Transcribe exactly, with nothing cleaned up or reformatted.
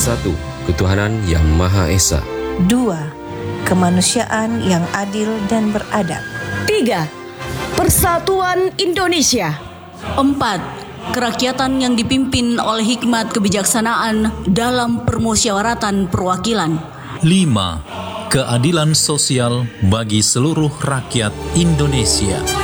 Satu, ketuhanan yang Maha Esa. Dua, kemanusiaan yang adil dan beradab. Tiga, persatuan Indonesia. Empat, kerakyatan yang dipimpin oleh hikmat kebijaksanaan dalam permusyawaratan perwakilan. Lima, keadilan sosial bagi seluruh rakyat Indonesia.